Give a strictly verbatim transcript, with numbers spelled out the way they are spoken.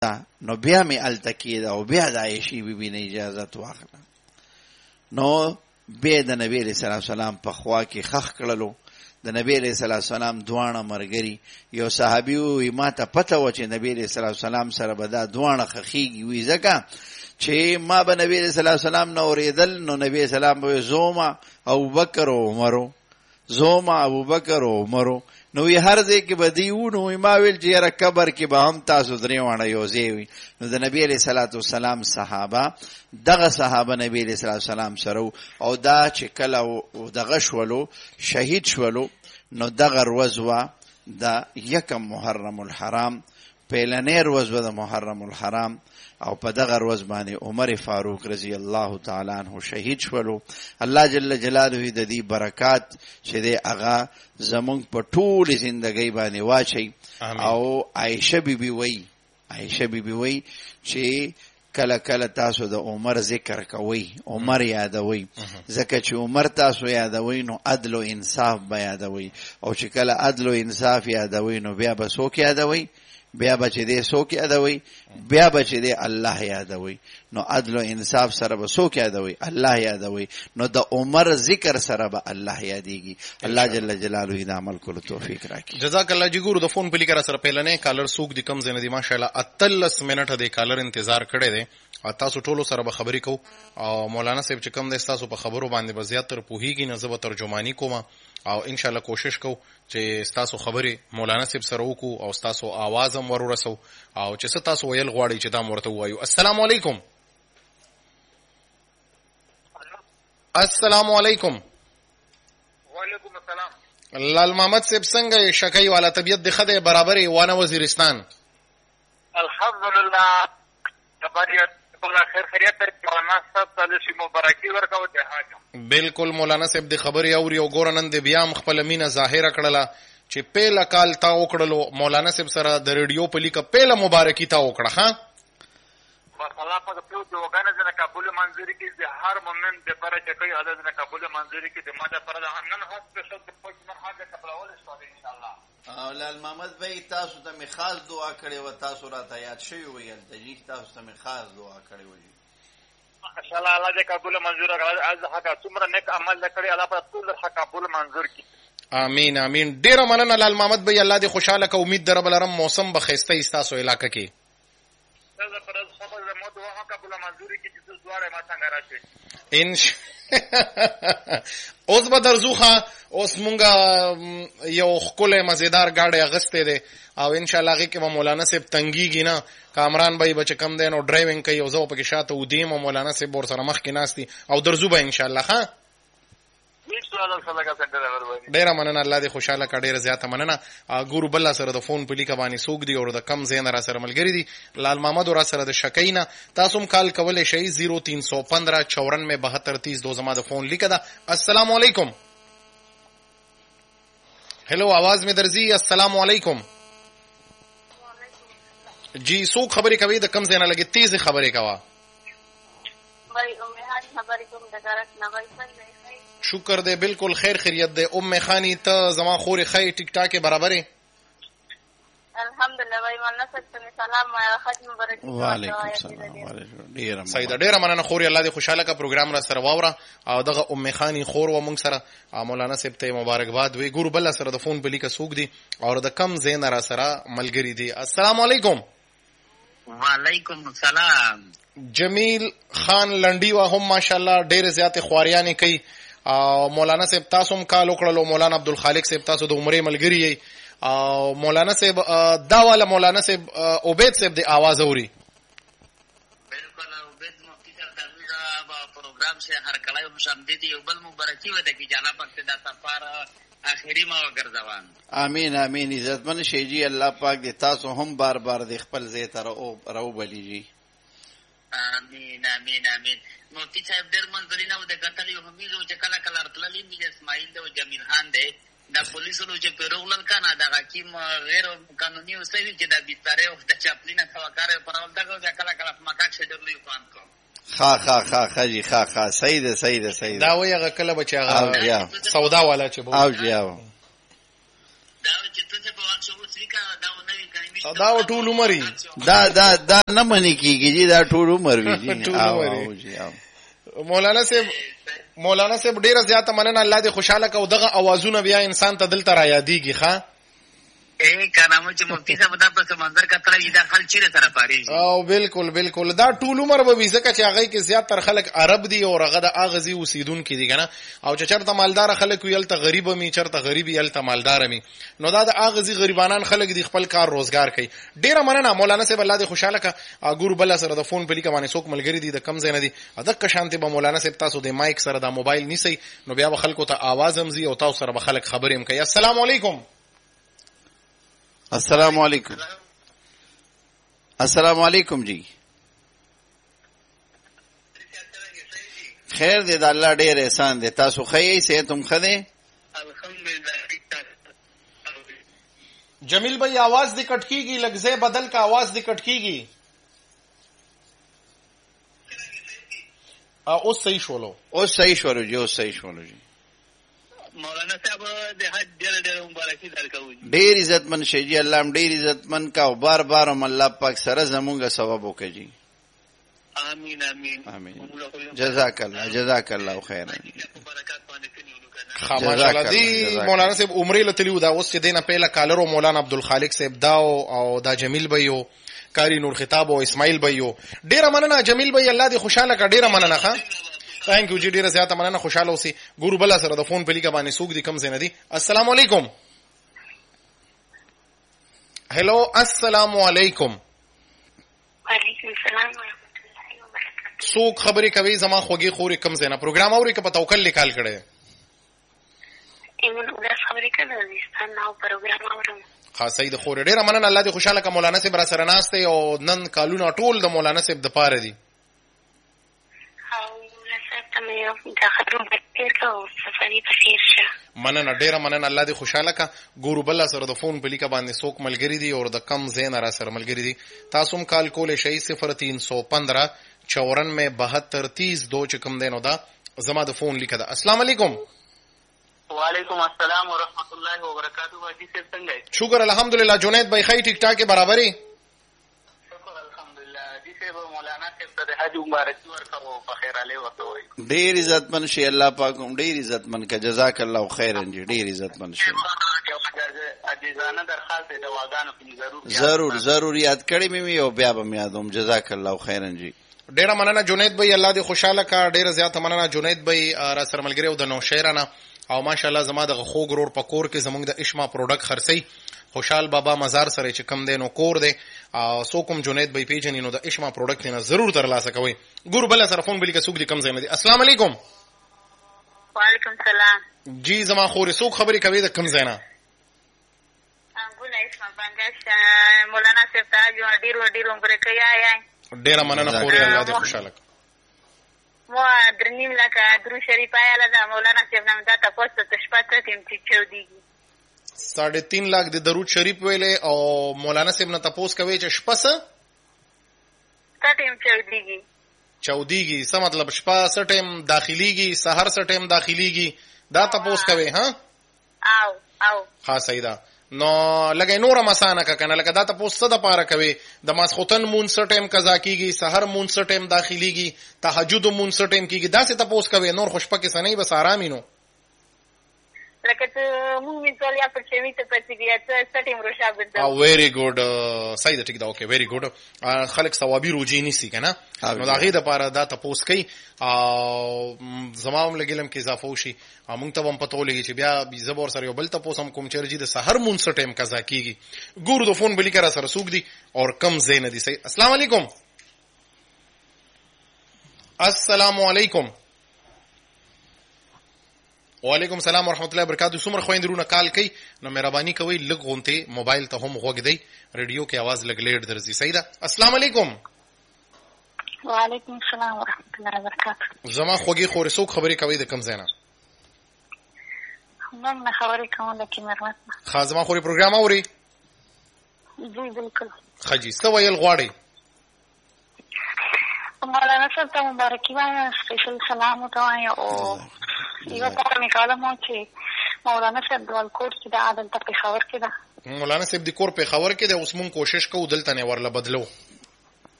نو بیا می التکید او بیا د عائشې بیبي نه اجازت واخله. نو بیا د نبی علیہ الصلوۃ والسلام په خوا کې خخ کړلو. د نبی علیہ الصلوۃ والسلام دوانه مرګري یو صحابي وي ما ته پته و چې نبی علیہ الصلوۃ والسلام سره به دا دوانه خخیږي وي ځکه چې ما به نبی علیہ الصلوۃ والسلام نو ریدل نو نبی سلام به زوما ابوبکر او عمر زوما ابوبکر او عمر نو یې هر ځای کې بدیو نو ما ویل چې یاره قبر کې به هم تاسو درې وانه یو ځای وي. نو د نبی علیہ الصلوۃ والسلام صحابه دغه صحابه نبی علیہ الصلوۃ والسلام سره او دا چې کله دغه شولو شهید شولو نو دغه ورځ وا د یکم محرم الحرام پیلنې ورځ و د محرم الحرام او په دغه ورځ باندې عمر فاروق رضی الله تعالی عنہ شهید شولو. الله جل جلاله د دې برکات چې د هغه زمونږ په ټول ژوندۍ باندې واچي. او عائشه بیبي وای عائشه بیبي وای چې کله کله تاسو د عمر ذکر کوئ عمر یادوي ځکه چې عمر تاسو یادوي نو عدل او انصاف به یادوي او چې کله عدل او انصاف یادوي نو بیا به څوک یادوي بیا به چې دې څوک یادوي بیا به چې دې الله یادوي. نو عدل او انصاف سره به څوک یادوي الله یادوي. نو د عمر ذکر سره به الله یادېږي. الله جل جلاله دې عمل کولو توفیق راکړي. جزاک الله. جی ګورو د فون په لیکره سره پیلنې کالر څوک دي کم زنه دي ماشاءالله اتلس منټه د کالر انتظار کړی دی. تاسو ټولو سره به خبرې کو او مولانا صاحب چې کم دی تاسو په خبرو باندې به زیات تر پوهیږي نه زه به ترجمانی کوم او ان شاء الله کوشش کو چې تاسو خبرې مولانا صاحب سره وکړو او تاسو आवाज هم ورورسو او چې تاسو ویل غواړئ چې دا ورته وایو. السلام علیکم. السلام علیکم. وعلیکم السلام. لال محمد صاحب څنګه شکای والا طبیعت د خدای برابرې وانه وزیرستان؟ الحمدلله طبیعت الله خیر خیریت تر مولانا صاحب تعالی شي مبارکي ورکاو ته حاجم. بالکل مولانا صاحب د خبرې اوري او ګورنن د بیا خپل مینه ظاهره کړله چې پیله کال تا وکړلو مولانا صاحب سره د ریډیو په لیکه پیله مبارکي تا وکړه. ها بس الله پاک په دې وګانه چې قبول منظوري کې د هر مومن د پر چې کوي عدد نه قبول منظوري کې د ماده پر د نن هڅه په شت په کوم حاجه قبول شي ان شاء الله. او لال محمد بھائی تاسو ته می خاص دعا کړې و تاسو را ته یاد شوی ویل د جی تاسو ته می خاص دعا کړې و ان شاء الله الله دې قبول منظور کړي. از حق څومره نیک عمل کړی الله په ټول حق قبول منظور کړي. امين امين. ډیر مننه لال محمد بھائی الله دې خوشاله کو. امید در بلرم موسم بخښته ایستاسو علاقې کې. زه پر خبر مو دعا قبول منظور کړي چې دواره ما څنګه راشي ان اوس به درځوخه. اوس مونږه یو خپل مزیدار گاډي اغسته دي او ان شاء الله هغه کې مولانا صاحب تنګيږي نه. کامران بھائی بچ کم دین او ډرایوینګ کوي او زه په کې شاته ودیم او مولانا صاحب ور سره مخ کې ناشتي او درځو به ان شاء الله. ها ډیره مننه. الله دې خوشاله کړي. ډیره زیاته مننه. ګورو بل سره د فون په لیکه باندې سوق دی او د کم زین را سره ملګری دي لال محمد ور سره د شکینا. تاسو هم کال کولای شئ صفر تین سو پندرہ چورانوے بہتر تیس دو زما د فون لیکه دا. السلام علیکم. हेलो आवाज में दर्जी. अस्सलाम वालेकुम जी. सो खबरें कभी द कम से ना लगे तेज खबरें कवा भाई उम्मे खानी खबरें तुम दगारत ना भाई सही शुक्र दे बिल्कुल खैर खैरियत दे. उम्मे खानी त जमा खोर खै टिक टाक के बराबर है الحمدلله. भाई مولانا صاحب ته سلام ختم مبارک. وعلیکم السلام. ډیر سیدا ډیر مننه. خوري الله دې خوشاله کا پروګرام را سره واوره او دغه ام خانی خور و مونږ سره مولانا صاحب ته مبارکباد وی. ګورو بل سره د فون په لیکه سوق دي او د کم زین را سره ملګری دي. السلام علیکم. وعلیکم السلام. جمیل خان لنډی وا هم ماشاءالله ډیر زیات خواریانه کوي او مولانا صاحب تاسو هم کال وکړلو. مولانا عبدالخالق صاحب تاسو د عمره ملګری یې او مولانا صاحب دا والا مولانا صاحب عبید صاحب دی आवाज اوري. بالکل عبید مفتی صاحب دا پروګرام سے هر کله هم شامل دي او بل مبارکي وته کی جانا پاک دا سفر اخیری ما وګرځوان. امين امين. عزتمن شي جی. الله پاک دې تاسو هم بار بار د خپل ځای ته راو بلیږي. امين امين امين. مفتی صاحب ډېر منځرینه و د قتل یو همیزو چې کله کله ارتللی می اسماعیل او جمیل خان دی دا پولیسونو چې پیروغلل کنه دا حکیم غیر قانوني اوسوي چې دا بیتاره او د چاپلینه ثوکاره پرول دغه کله کله مکاک شډرلی فان کو. خا خا خا خجی خا خا صحیح ده صحیح ده صحیح ده. دا وی هغه کله بچ هغه سودا والا چې بو او جی او دا چې ته په وخت شو څریکا دا نوې کلمې دا ټول عمر دا دا دا نه منې کېږي جی، دا ټول عمر وي جی. مولانا صاحب مولانا صاحب ډیره زیاته مننه، الله دې خوشاله کو. دغه اوازونه بیا انسان ته دلته را یادېږي. ښه اے کانامو چې مفتی صاحب دا په سمندر کتره دا خل چیرې سره پاري او بالکل بالکل دا ټول عمر به ځکه چې هغه کې زیات تر خلک عرب دي او هغه د اغزي اوسیدونکو دي کنه، او چې چرته مالدار خلک ویل ته غریب می، چرته غریب یل ته مالدار می، نو دا د اغزي غریبانان خلک دي خپل کار روزگار کوي. ډیره مننه مولانا صاحب، الله دې خوشاله کا. ګور بل سره د فون په لیکه باندې څوک ملګری دي د کم ځای نه دي ادک شانته به مولانا صاحب تاسو د مایک سره د موبایل نیسي، نو بیا به خلکو ته आवाज هم زی او تاسو سره به خلک خبرې هم کوي. السلام علیکم. السلام علیکم. السلام علیکم جی. خیر دې د الله ډېر احسان دې. تاسو ښه یې؟ صحت هم ښه دی؟ الحمدلله. جمیل بھائی आवाज دې کټ کیږي، لګزه بدل کا आवाज دې کټ کیږي. اوس صحیح شولو. اوس صحیح شولو جی. اوس صحیح شولو جی. مولانا صاحب د حج ډېر ډېر مبارکي درکوي. ډېر عزتمن شي جی، الله هم ډېر عزتمن کا او بار بار هم الله پاک سره زمونږه ثواب وکړي جی. امين امين امين. جزاك الله جزاك الله خيرا. خاماشاله دی مولانا صاحب عمرې لتلیو دا اوس چې دینه پهله کالرو مولانا عبدالخالق صاحب دا او دا جمیل بھایو کاری نور خطاب او اسماعیل بھایو. ډیره مننه جمیل بھائی، الله دې خوشاله کا. ډیره مننه. ښه ثانک یو جی، ډیره زیاته مننه. خوشاله اوسئ. ګورو بل سره د فون په لیکه باندې سوق دي کم زنه دي. السلام علیکم. هلو السلام علیکم. وعلیکم السلام ورحمۃ اللہ وبرکاتہ. سوق خبرې کوي زما خوږی خوري کم زنه پروګرام اوري که په توکل لیکال کړي. ایمن اوس خبرې کوي ستاسو پروګرام اورم. خاصه د خور ډیره مننه، الله دې خوشاله کا. مولانا صاحب را سره ناشته او نن کالونه ټول د مولانا صاحب د پاره دي. مننه ډیره مننه، الله دې خوشاله کا. ګورو بل سره د فون په لیکه باندې څوک ملګری دي او د کم زین را سره ملګری دي. تاسو هم کال کولې شي صفر تین سو پندرہ چورانوے بہتر تیس دو چې کم دینو دا زما د فون لیکه ده. السلام علیکم. وعلیکم السلام ورحمۃ اللہ وبرکاتہ. حاجی صاحب څنګه یې؟ شکر الحمدلله. جنید بھائی خی ٹھیک ٹھاک برابرې؟ شکر الحمدلله. حاجی صاحب مولانا صاحب ته حج مبارکي ورکړو په خیر علي وته وي. ډېر عزتمن شي، الله پاک هم ډېر عزتمن کا. جزاک الله خیرا جی. ډېر عزتمن شي. عزیزانه درخواست د واغانو په ضرور ضرور ضرور یاد کړی مې او بیا به یادوم. جزاک الله خیرا جی. ډیره مننه جنید بھائی، الله دې خوشاله کا. ډیره زیاته مننه جنید بھائی را سره ملګری او د نوشیرانه او ماشاءالله زما د خوګ رور پکور کې زمونږ د اشما پروډکټ خرڅي خوشحال بابا مزار سره چې کم دینو کور دی او سو کوم جنید بھائی پیجن نو د اشما پروډکټ نه ضرور ترلاسه کوئ. ګور بل سره فون بلی کې سوق دي کم ځای نه دي. السلام علیکم. وعلیکم السلام جی زما خوري سوق خبرې کوي د کم ځای نه؟ ګل اسما بنگاش مولانا صاحب ته جو ډیر ډیر عمر کوي آی. ډیره مننه خوري، الله دې خوشاله. مو درنیم لکه درو شریف آیا دا مولانا صاحب نام دا تاسو ته شپه تیم چې چوديږي ساڑھے تین لاکھ د درود شریف ویلې او مولانا صاحب نه تاسو کوي چې شپه څه ټیم چوديږي چوديږي څه مطلب شپه څه ټیم داخليږي سحر څه ټیم داخليږي دا تاسو کوي؟ ها او او ها صحیح ده. نو لګي نور مسانه کا کنه لکه دا تاسو د پاره کوي د ماسختن مون څه ټیم قضا کیږي سحر مون څه ټیم داخليږي تهجد مون څه ټیم کیږي دا څه تاسو کوي؟ نور خوشپکه سنې بس آرامي نو لکه ته مونږ مثال یا په چوي ته پاتې بیا ته سټیم روشا بده. او ویری ګډ صحیح ده ټیک ده اوکې ویری ګډ. خلک ثوابي روجي نيسي کنه نو دا غي د پاره دا تاسو کوي او زمام لګیلم کې اضافه وشي او مونږ ته هم پته ولګي چې بیا زبور سره یو بل تاسو هم کوم چرجی د سحر مون څه ټیم قضا کیږي. ګورو د فون بلی کرا سره سوق دي اور کم زین دي. صحیح. السلام علیکم. السلام علیکم. وعلیکم السلام ورحمۃ اللہ وبرکاتہ. څومره خويندرونه کال کوي نو مهرباني کوي لږ غونته موبایل ته هم غوږ دی، ریډیو کې आवाज لګ لیټ درځي. صحیح ده. السلام علیکم. وعلیکم السلام ورحمۃ اللہ وبرکاتہ. زما خوږی خورې څوک خبرې کوي د کم زینا؟ نن خبرې کوم لکه مرمت. خازما خوري پروګرام اوري؟ جی بالکل. خجی څه ویل غواړي؟ مولانا صاحب ته مبارکي وایم، سپیشل سلام وته وایم او یو کار مې کولم چې مولانا صاحب د ولکوټ چې د عدالت پېښور کې ده. مولانا صاحب د کور پېښور کې د اوس مونږ کوشش کوو دلته نه ورله بدلو.